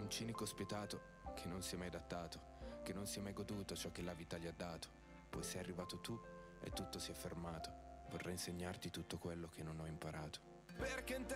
un cinico spietato che non si è mai adattato, che non si è mai goduto ciò che la vita gli ha dato. Poi sei arrivato tu e tutto si è fermato. Vorrei insegnarti tutto quello che non ho imparato. Perché in te